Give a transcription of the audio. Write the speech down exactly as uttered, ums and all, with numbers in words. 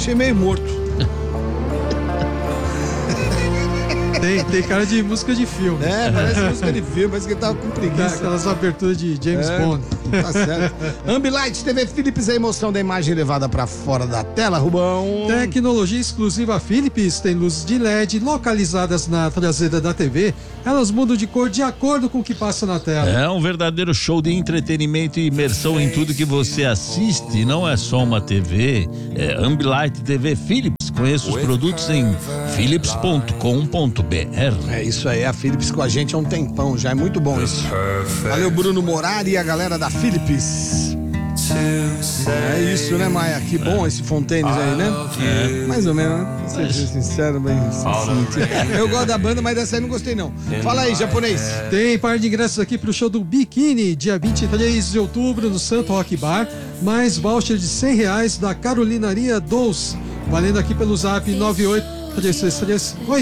Achei meio morto. Tem, tem cara de música de filme. É, parece música de filme, parece que ele tava com preguiça. Aquelas aberturas de James é, Bond. Tá certo. Ambilight T V Philips, a emoção da imagem levada pra fora da tela, Rubão. Tecnologia exclusiva Philips, tem luzes de L E D localizadas na traseira da T V. Elas mudam de cor de acordo com o que passa na tela. É um verdadeiro show de entretenimento e imersão em tudo que você assiste. Não é só uma T V, é Ambilight T V Philips. Conheça os produtos em philips ponto com ponto b r. É isso aí, a Philips com a gente há um tempão já, é muito bom isso. Valeu, Bruno Morari e a galera da Philips. É isso, né, Maia? Que bom esse Fontaines aí, né? É. Mais ou menos, né? Pra ser sincero, bem sincero. Eu gosto da banda, mas dessa aí não gostei, não. Fala aí, japonês. Tem par de ingressos aqui pro show do Biquíni, dia vinte e três de outubro, no Santo Rock Bar, mais voucher de cem reais da Carolinaria Doce, valendo aqui pelo zap nove oito três três três oito